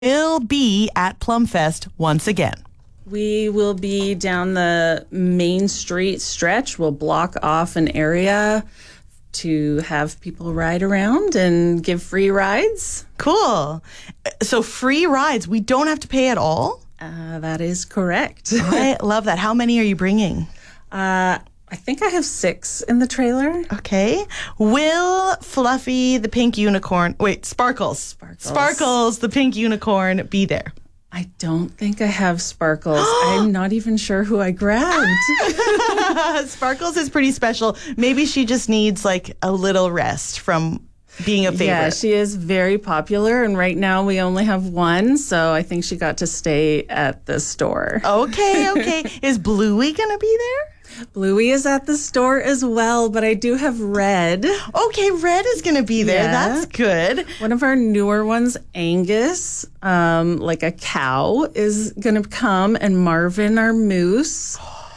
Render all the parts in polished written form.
will be at Plumfest once again? We will be down the Main Street stretch. We'll block off an area to have people ride around and give free rides. Cool. So free rides. We don't have to pay at all? That is correct. I love that. How many are you bringing? I think I have 6 in the trailer. Okay. Will Fluffy the pink unicorn, Sparkles, the pink unicorn be there? I don't think I have Sparkles. I'm not even sure who I grabbed. Sparkles is pretty special. Maybe she just needs like a little rest from being a favorite. Yeah, she is very popular, and right now we only have 1, so I think she got to stay at the store. Okay. Is Bluey going to be there? Bluey is at the store as well, but I do have Red. Okay, Red is going to be there. Yeah. That's good. One of our newer ones, Angus, like a cow, is going to come, and Marvin, our moose,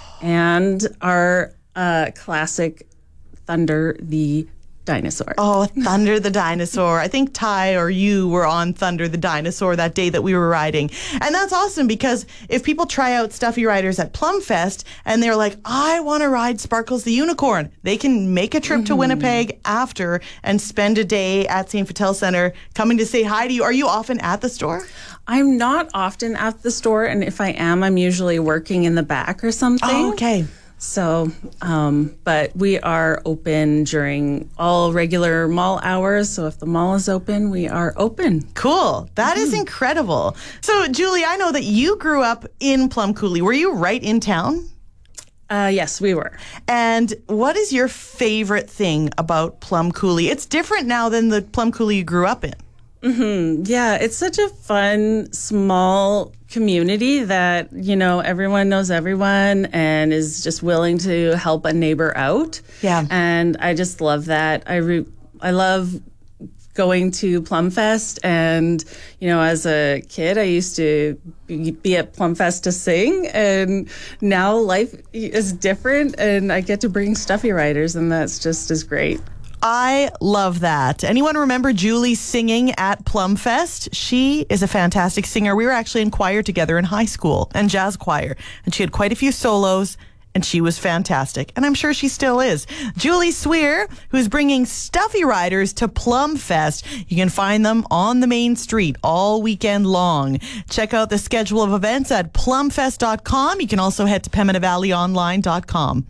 and our classic Thunder the dinosaur. Oh, Thunder the dinosaur. I think Ty or you were on Thunder the dinosaur that day that we were riding. And that's awesome because if people try out Stuffy Riders at Plumfest and they're like, I want to ride Sparkles the unicorn, they can make a trip to Winnipeg after and spend a day at St. Vital Centre coming to say hi to you. Are you often at the store? I'm not often at the store, and if I am, I'm usually working in the back or something. Oh, okay. So, but we are open during all regular mall hours. So if the mall is open, we are open. Cool. That is incredible. So, Julie, I know that you grew up in Plum Coulee. Were you right in town? Yes, we were. And what is your favorite thing about Plum Coulee? It's different now than the Plum Coulee you grew up in. Yeah, it's such a fun, small community that, everyone knows everyone and is just willing to help a neighbor out. Yeah. And I just love that. I love going to Plumfest, and, as a kid, I used to be at Plumfest to sing, and now life is different, and I get to bring Stuffy Riders, and that's just as great. I love that. Anyone remember Julie singing at Plumfest? She is a fantastic singer. We were actually in choir together in high school, and jazz choir, and she had quite a few solos, and she was fantastic, and I'm sure she still is. Julie Sweer, who's bringing Stuffy Riders to Plumfest. You can find them on the main street all weekend long. Check out the schedule of events at plumfest.com. You can also head to PembinaValleyOnline.com.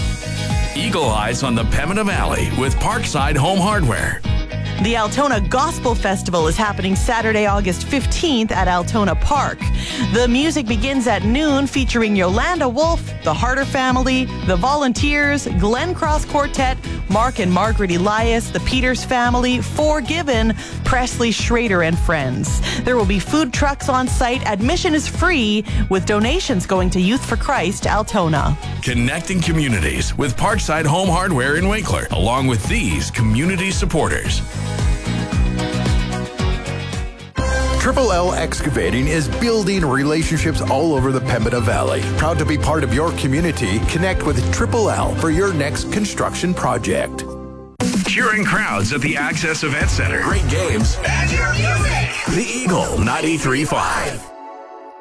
Eagle Eyes on the Pembina Valley with Parkside Home Hardware. The Altona Gospel Festival is happening Saturday, August 15th at Altona Park. The music begins at noon, featuring Yolanda Wolf, the Harder Family, the Volunteers, Glen Cross Quartet, Mark and Margaret Elias, the Peters Family, Forgiven, Presley Schrader, and friends. There will be food trucks on site. Admission is free, with donations going to Youth for Christ, Altona. Connecting communities with Parkside Home Hardware in Winkler, along with these community supporters. Triple L Excavating is building relationships all over the Pembina Valley. Proud to be part of your community. Connect with Triple L for your next construction project. Cheering crowds at the Access Event Center. Great games. And your music. The Eagle 93.5.